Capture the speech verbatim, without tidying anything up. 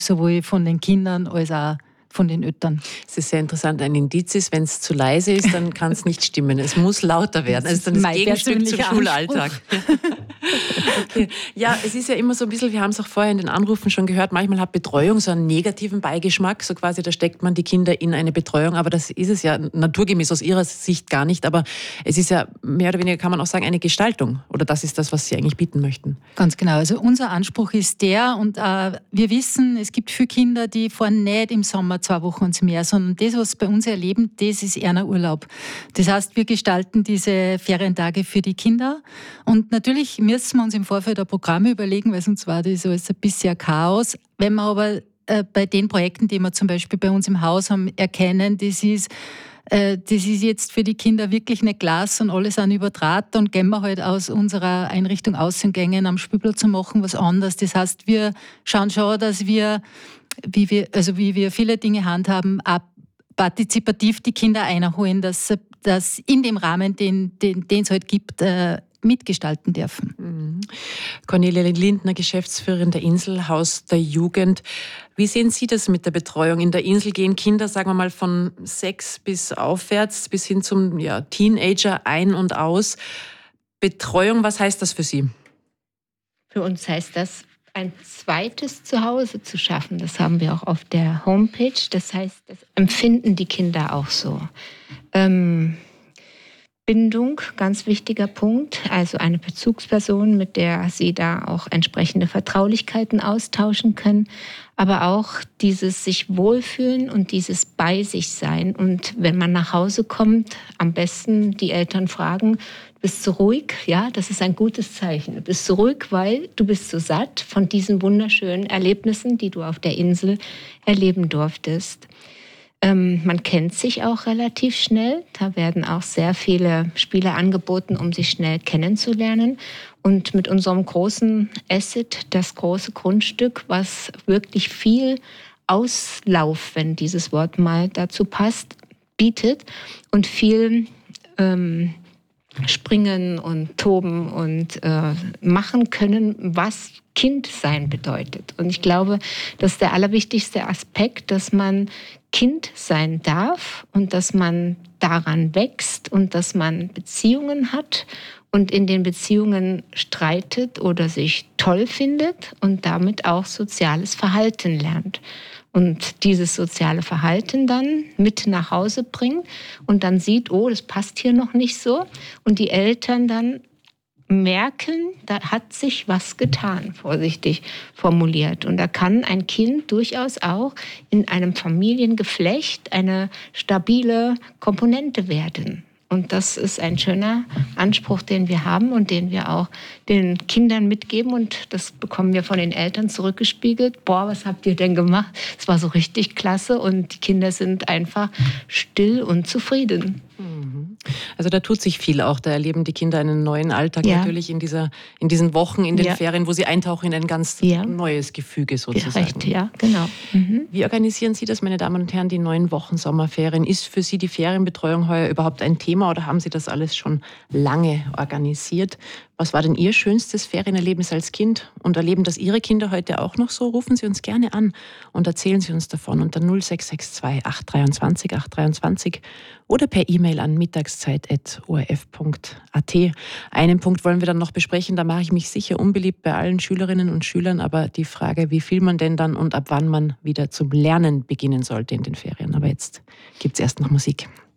sowohl von den Kindern als auch von den Eltern. Es ist sehr interessant. Ein Indiz ist, wenn es zu leise ist, dann kann es nicht stimmen. Es muss lauter werden. Das ist dann das Gegenstück zum Schulalltag. Okay. Ja, es ist ja immer so ein bisschen, wir haben es auch vorher in den Anrufen schon gehört, manchmal hat Betreuung so einen negativen Beigeschmack, so quasi, da steckt man die Kinder in eine Betreuung, aber das ist es ja naturgemäß aus Ihrer Sicht gar nicht, aber es ist ja mehr oder weniger, kann man auch sagen, eine Gestaltung, oder das ist das, was Sie eigentlich bieten möchten. Ganz genau, also unser Anspruch ist der, und äh, wir wissen, es gibt viele Kinder, die fahren nicht im Sommer zwei Wochen ins Meer, sondern das, was bei uns erleben, das ist eher ein Urlaub. Das heißt, wir gestalten diese Ferientage für die Kinder, und natürlich müssen wir uns im Vorfeld ein Programm überlegen, weil sonst war das alles ein bisschen Chaos. Wenn wir aber äh, bei den Projekten, die wir zum Beispiel bei uns im Haus haben, erkennen, das ist, äh, das ist jetzt für die Kinder wirklich nicht Glas und alle sind über Draht, dann gehen wir halt aus unserer Einrichtung Außengängen am Spielplatz und machen was anderes. Das heißt, wir schauen schon, dass wir, wie wir, also wie wir viele Dinge handhaben, auch partizipativ die Kinder einholen, dass, dass in dem Rahmen, den, den, den es halt gibt, äh, mitgestalten dürfen. Mhm. Cornelia Lindner, Geschäftsführerin der Insel, Haus der Jugend. Wie sehen Sie das mit der Betreuung? In der Insel gehen Kinder, sagen wir mal, von sechs bis aufwärts, bis hin zum ja, Teenager ein und aus. Betreuung, was heißt das für Sie? Für uns heißt das, ein zweites Zuhause zu schaffen. Das haben wir auch auf der Homepage. Das heißt, das empfinden die Kinder auch so. Ähm, Bindung, ganz wichtiger Punkt. Also eine Bezugsperson, mit der Sie da auch entsprechende Vertraulichkeiten austauschen können. Aber auch dieses sich wohlfühlen und dieses bei sich sein. Und wenn man nach Hause kommt, am besten die Eltern fragen, bist du ruhig? Ja, das ist ein gutes Zeichen. Du bist so ruhig, weil du bist so satt von diesen wunderschönen Erlebnissen, die du auf der Insel erleben durftest. Ähm, man kennt sich auch relativ schnell. Da werden auch sehr viele Spiele angeboten, um sich schnell kennenzulernen. Und mit unserem großen Asset, das große Grundstück, was wirklich viel Auslauf, wenn dieses Wort mal dazu passt, bietet und viel ähm, springen und toben und äh, machen können, was Kindsein bedeutet. Und ich glaube, das ist der allerwichtigste Aspekt, dass man Kind sein darf und dass man daran wächst und dass man Beziehungen hat und in den Beziehungen streitet oder sich toll findet und damit auch soziales Verhalten lernt. Und dieses soziale Verhalten dann mit nach Hause bringen und dann sieht, oh, das passt hier noch nicht so. Und die Eltern dann merken, da hat sich was getan, vorsichtig formuliert. Und da kann ein Kind durchaus auch in einem Familiengeflecht eine stabile Komponente werden. Und das ist ein schöner Anspruch, den wir haben und den wir auch den Kindern mitgeben. Und das bekommen wir von den Eltern zurückgespiegelt. Boah, was habt ihr denn gemacht? Es war so richtig klasse und die Kinder sind einfach still und zufrieden. Also da tut sich viel auch. Da erleben die Kinder einen neuen Alltag ja. natürlich in, dieser, in diesen Wochen, in den ja. Ferien, wo sie eintauchen in ein ganz ja. neues Gefüge sozusagen. Ja, recht, ja, genau. Mhm. Wie organisieren Sie das, meine Damen und Herren, die neun Wochen Sommerferien? Ist für Sie die Ferienbetreuung heuer überhaupt ein Thema oder haben Sie das alles schon lange organisiert? Was war denn Ihr schönstes Ferienerlebnis als Kind? Und erleben das Ihre Kinder heute auch noch so? Rufen Sie uns gerne an und erzählen Sie uns davon unter null sechs sechs zwei acht zwei drei acht drei zwei oder per E-Mail an mittagszeit at o r f punkt a t. Einen Punkt wollen wir dann noch besprechen, da mache ich mich sicher unbeliebt bei allen Schülerinnen und Schülern, aber die Frage, wie viel man denn dann und ab wann man wieder zum Lernen beginnen sollte in den Ferien. Aber jetzt gibt es erst noch Musik.